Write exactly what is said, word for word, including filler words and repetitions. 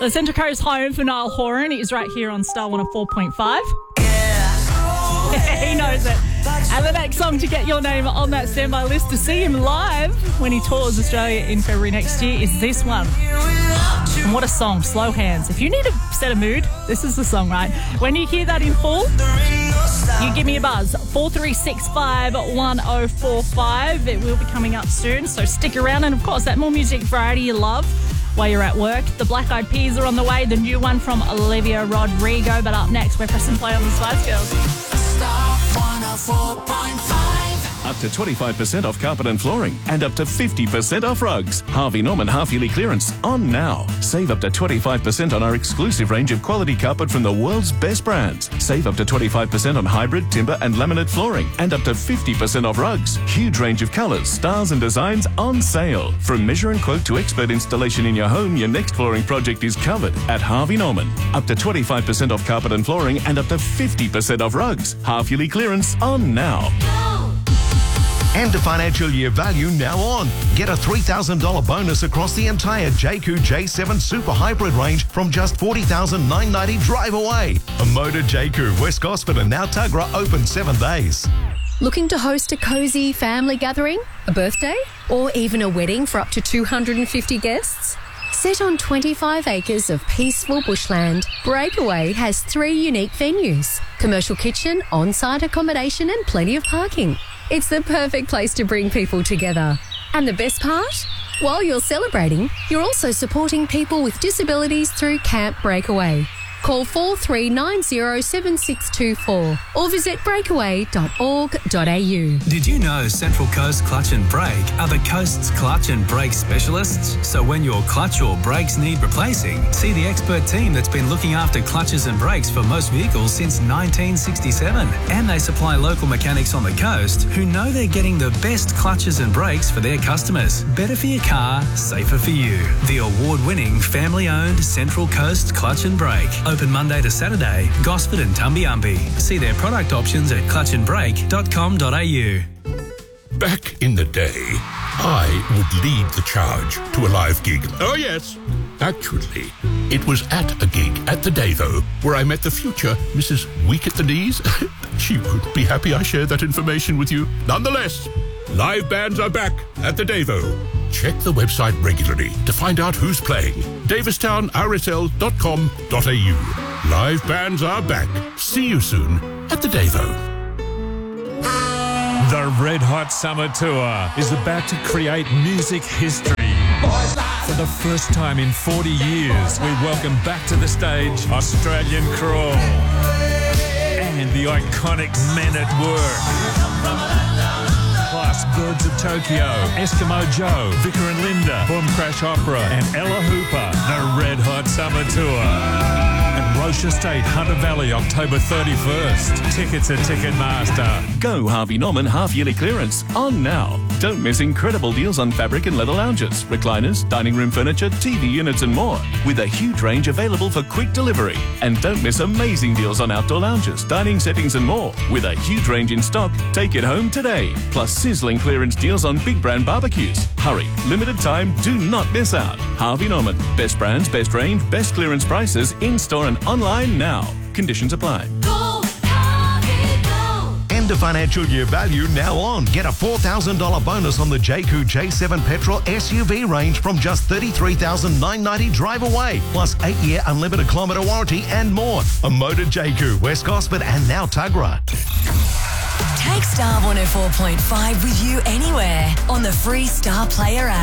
The Central Coast home for Niall Horan is right here on Star one oh four point five. He knows it. And the next song to get your name on that standby list to see him live when he tours Australia in February next year is this one. And what a song, Slow Hands. If you need to set a mood, this is the song, right? When you hear that in full, you give me a buzz. four three six five, one oh four five. It will be coming up soon, so stick around. And of course, that more music variety you love while you're at work. The Black Eyed Peas are on the way. The new one from Olivia Rodrigo. But up next, we're pressing play on the Spice Girls. Star one oh four point five. Up to twenty-five percent off carpet and flooring and up to fifty percent off rugs. Harvey Norman half-yearly clearance on now. Save up to twenty-five percent on our exclusive range of quality carpet from the world's best brands. Save up to twenty-five percent on hybrid, timber and laminate flooring and up to fifty percent off rugs. Huge range of colours, styles and designs on sale. From measure and quote to expert installation in your home, your next flooring project is covered at Harvey Norman. Up to twenty-five percent off carpet and flooring and up to fifty percent off rugs. Half-yearly clearance on now. End of financial year value now on. Get a three thousand dollars bonus across the entire J Q J seven Super Hybrid range from just forty thousand nine hundred ninety dollars drive away. A Motor J Q, West Gosford and now Tuggerah open seven days. Looking to host a cosy family gathering, a birthday, or even a wedding for up to two hundred fifty guests? Set on twenty-five acres of peaceful bushland, Breakaway has three unique venues: commercial kitchen, on-site accommodation and plenty of parking. It's the perfect place to bring people together. And the best part? While you're celebrating, you're also supporting people with disabilities through Camp Breakaway. Call four three nine zero seven six two four or visit breakaway dot org dot a u. Did you know Central Coast Clutch and Brake are the coast's clutch and brake specialists? So when your clutch or brakes need replacing, see the expert team that's been looking after clutches and brakes for most vehicles since nineteen sixty-seven. And they supply local mechanics on the coast who know they're getting the best clutches and brakes for their customers. Better for your car, safer for you. The award-winning, family-owned Central Coast Clutch and Brake. Open Monday to Saturday, Gosford and Tumbiumbi. See their product options at clutch and brake dot com dot a u. Back in the day, I would lead the charge to a live gig. Oh, yes. Actually, it was at a gig at the Davo where I met the future Missus Weak at the Knees. She would be happy I shared that information with you. Nonetheless, live bands are back at the Davo. Check the website regularly to find out who's playing. davistown r s l dot com dot a u. Live bands are back. See you soon at the Davo. The Red Hot Summer Tour is about to create music history. For the first time in forty years, we welcome back to the stage Australian Crawl and the iconic Men at Work. Plus Birds of Tokyo, Eskimo Joe, Vicar and Linda, Boom Crash Opera and Ella Hooper. The Red Hot Summer Tour at Roche Estate, Hunter Valley, October thirty-first. Tickets at Ticketmaster. Go Harvey Norman half-yearly clearance on now. Don't miss incredible deals on fabric and leather lounges, recliners, dining room furniture, T V units and more, with a huge range available for quick delivery. And don't miss amazing deals on outdoor lounges, dining settings and more, with a huge range in stock. Take it home today. Plus sizzling clearance deals on big brand barbecues. Hurry, limited time, do not miss out. Harvey Norman, best brands, best range, best clearance prices, in-store and online now. Conditions apply. End of financial year value now on. Get a four thousand dollars bonus on the J Q J seven petrol S U V range from just thirty-three thousand nine hundred ninety dollars drive away. Plus eight year unlimited kilometre warranty and more. A Motor J Q, West Gosford and now Tuggerah. Take Star one oh four point five with you anywhere on the free Star Player app.